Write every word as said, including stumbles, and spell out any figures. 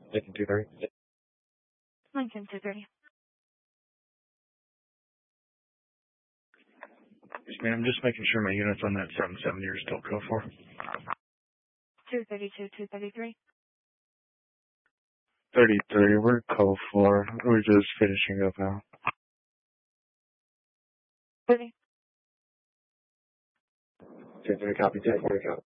Lincoln two thirty. Lincoln two thirty. Yes, ma'am. Just making sure my unit's on that seven seven you're still code for. two thirty-two, two thirty-three. thirty-three, we're code four. We're just finishing up now. thirty. two three, copy, ten forty, copy.